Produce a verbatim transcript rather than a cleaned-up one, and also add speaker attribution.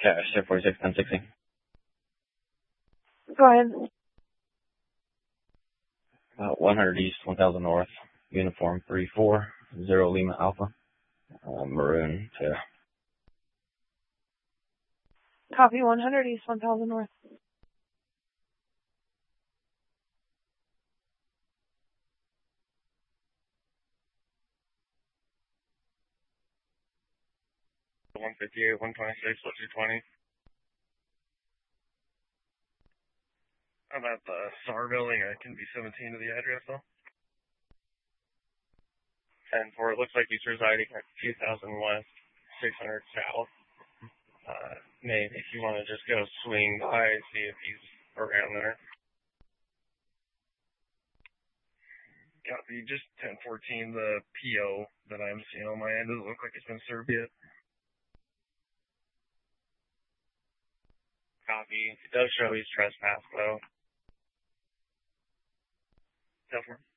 Speaker 1: Cash, Air forty-six, ten sixty.
Speaker 2: Go ahead.
Speaker 1: Uh, one hundred East, one thousand North, uniform three four zero Lima Alpha, uh, maroon to
Speaker 2: Copy one hundred East, one thousand North.
Speaker 3: one fifty-eight, one twenty-six, what's your twenty? I'm at the S A R building. I can be seventeen to the address, though. ten four, it looks like he's residing at two thousand West, six hundred South. Uh, maybe if you want to just go swing by, see if he's around there. Copy, just ten fourteen, the P O that I'm seeing on my end doesn't look like it's been served yet. Copy. It does show he's trespassed, though. ten four.